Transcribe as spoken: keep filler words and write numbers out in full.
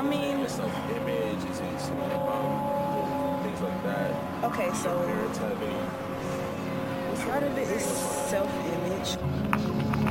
mean, and self-image, is it um, things like that? okay, so Parents have any? part of it is self-image.